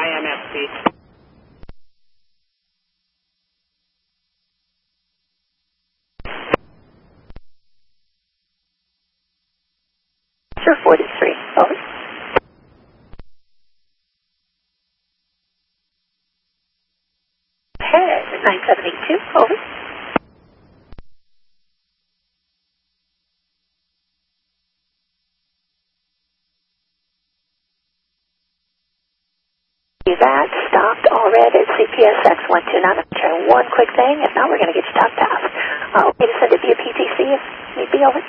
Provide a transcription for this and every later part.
IMFP. Sure, 43. Over. Head 9782. Over. That stopped already at CPSX 129. I'm trying one quick thing. If not, we're going to get you top task. Okay to send it via PTC if need be. Over.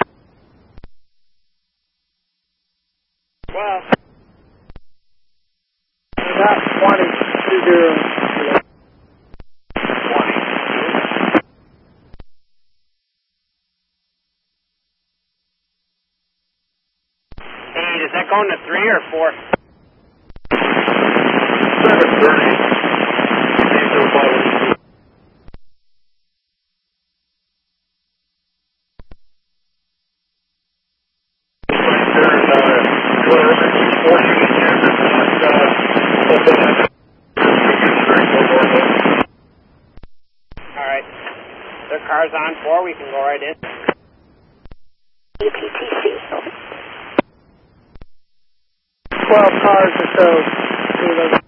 Well, about 20 to do 20. Hey, does that go into 3 or 4? 7:30. Alright. Their car's on 4, we can go right in. UPTC. Over. 12 cars or so.